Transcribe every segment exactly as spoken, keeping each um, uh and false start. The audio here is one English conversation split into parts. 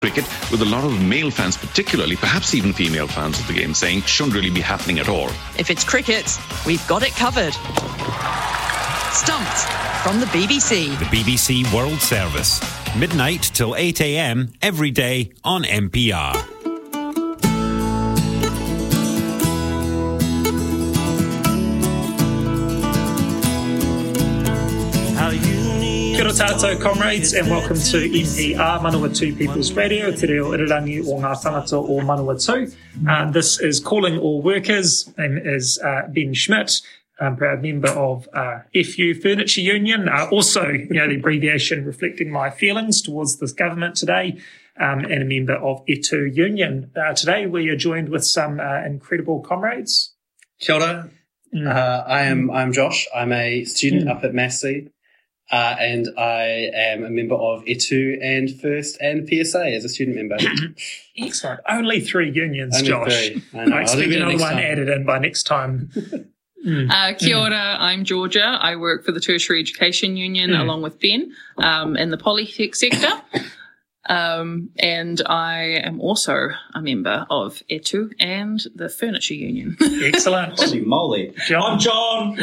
cricket, with a lot of male fans particularly, perhaps even female fans of the game, saying shouldn't really be happening at all. If it's cricket, we've got it covered. Stumped from the B B C. The B B C World Service. Midnight till eight a.m. every day on N P R. Kia ora tātou, comrades, and welcome to N P R Manawatu People's Radio, te reo irirangi o ngā tangata o Manawatu. Uh, this is Calling All Workers. My name is uh, Ben Schmidt. I'm a proud member of uh, F U Furniture Union. Uh, also, you know, the abbreviation reflecting my feelings towards this government today, um, and a member of E T U Union. Uh, today we are joined with some uh, incredible comrades. Kia ora. Mm. Uh, I am I'm Josh. I'm a student Mm. up at Massey. Uh, and I am a member of E T U and First and P S A as a student member. Excellent. Only three unions, Only Josh. three. I know. I I'll expect do it another next one time. added in by next time. Mm. Uh, kia ora, I'm Georgia. I work for the Tertiary Education Union Mm. along with Ben um, in the polytech sector. Um, and I am also a member of E T U and the Furniture Union. Excellent. Holy moly. John. I'm John.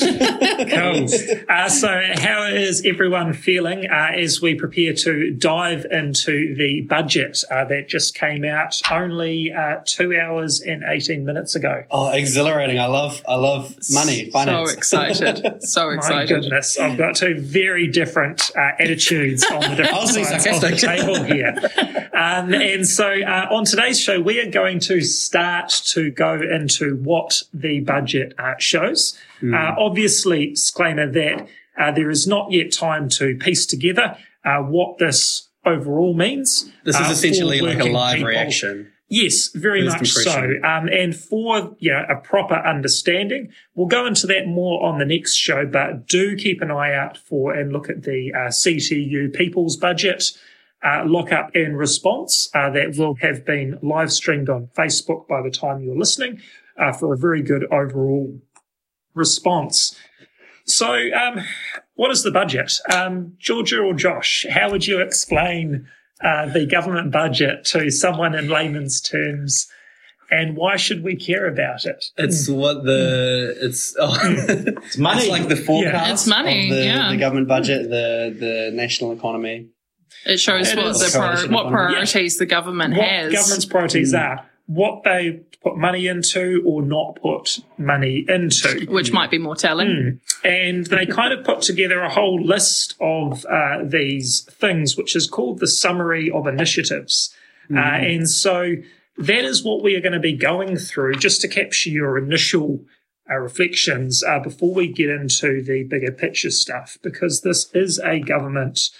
Cool. Uh, so how is everyone feeling uh, as we prepare to dive into the budget uh, that just came out only uh, two hours and eighteen minutes ago? Oh, exhilarating. I love I love money, finance. So excited. So My excited. goodness, I've got two very different uh, attitudes on the different I was being sides of the sarcastic. table here. Um, and so uh, on today's show, we are going to start to go into what the budget uh, shows. Mm. Uh, obviously, disclaimer that uh, there is not yet time to piece together uh, what this overall means. This is uh, essentially for like a working live people. reaction. Yes, very First much so. impression. Um, and for you know, a proper understanding, we'll go into that more on the next show, but do keep an eye out for and look at the uh, C T U People's Budget uh, lock-up and response uh, that will have been live streamed on Facebook by the time you're listening uh, for a very good overall response. So um, what is the budget? Um, Georgia or Josh, how would you explain uh, the government budget to someone in layman's terms, and why should we care about it? It's what the it's oh, it's money. It's like the forecast It's money, of the, yeah. the government budget, the the national economy. It shows It what, is. the prior, Coalition what economy. priorities the government What has. government's priorities Mm. are, what they put money into or not put money into. which might be more telling. Mm. And they kind of put together a whole list of uh, these things, which is called the Summary of Initiatives. Uh, and so that is what we are going to be going through, just to capture your initial uh, reflections uh, before we get into the bigger picture stuff, because this is a government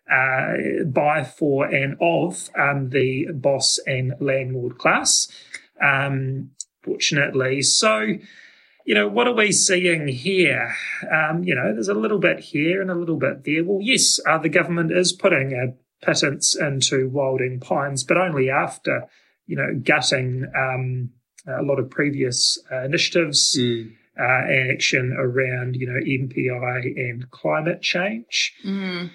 uh, by, for, and of um, the boss and landlord class, um, fortunately. So, you know, what are we seeing here? Um, you know, there's a little bit here and a little bit there. Well, yes, uh, the government is putting a pittance into Wilding Pines, but only after, you know, gutting um, a lot of previous uh, initiatives Mm. uh, and action around, you know, M P I and climate change. Mm.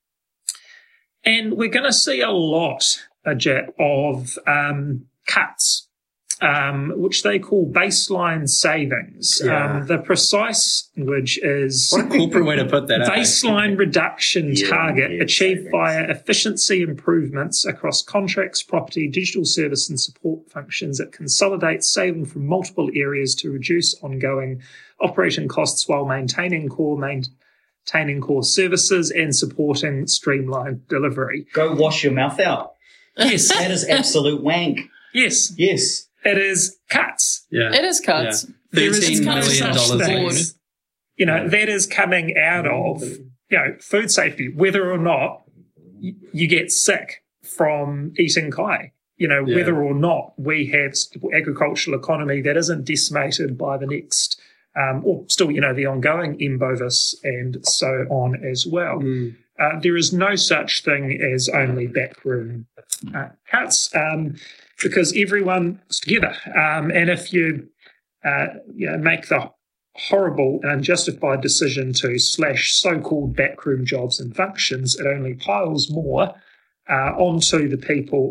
And we're going to see a lot, Ajit, of um, cuts, um, which they call baseline savings. Yeah. Um, the precise language is What a corporate way to put that. eh? baseline reduction Yeah, target yeah, achieved savings. via efficiency improvements across contracts, property, digital service and support functions that consolidate saving from multiple areas to reduce ongoing operating costs while maintaining core maintaining core services and supporting streamlined delivery. Go wash your mouth out. Yes, That is absolute wank. yes, Yes. it is cuts. Yeah. It is cuts. There is Thirteen no million such dollars. thing. each. You know, that is coming out of, you know, food safety, whether or not y- you get sick from eating kai. You know, Yeah. whether or not we have agricultural economy that isn't decimated by the next, um, or still, you know, the ongoing M. bovis and so on as well. Mm. Uh, there is no such thing as only backroom uh, cuts, um, because everyone's together. Um, and if you, uh, you know, make the horrible and unjustified decision to slash so-called backroom jobs and functions, it only piles more uh, onto the people